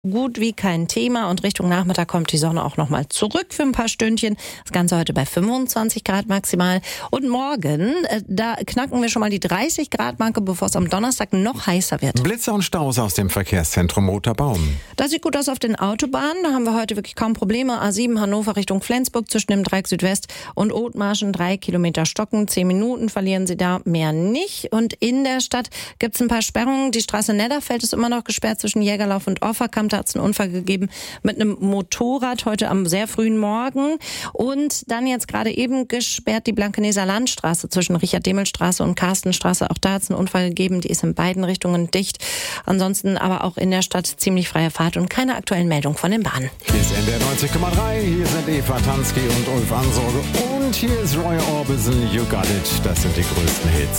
gut wie kein Thema und Richtung Nachmittag kommt die Sonne auch nochmal zurück für ein paar Stündchen. Das Ganze heute bei 25 Grad maximal. Und morgen, da knacken wir schon mal die 30 Grad Marke, bevor es am Donnerstag noch heißer wird. Blitze und Staus aus dem Verkehrszentrum Roter Baum. Das sieht gut aus auf den Autobahnen. Da haben wir heute wirklich kaum Probleme. A7 Hannover Richtung Flensburg zwischen dem Dreieck Südwest und Othmarschen 3 Kilometer Stocken. 10 Minuten verlieren Sie da, mehr nicht. Und in der Stadt gibt es ein paar Sperrungen. Die Straße Nedderfeld ist immer noch gesperrt zwischen Jägerlauf und Offerkamp. Da hat es einen Unfall gegeben mit einem Motorrad heute am sehr frühen Morgen. Und dann jetzt gerade eben gesperrt die Blankeneser Landstraße zwischen Richard-Demel-Straße und Karstenstraße. Auch da hat es einen Unfall gegeben. Die ist in beiden Richtungen dicht. Ansonsten aber auch in der Stadt ziemlich freie Fahrt und keine aktuellen Meldungen von den Bahnen. Hier ist NDR 90,3. Hier sind Eva Tansky und Ulf Ansorge. Und hier ist Roy Orbison. You Got It. Das sind die größten Hits.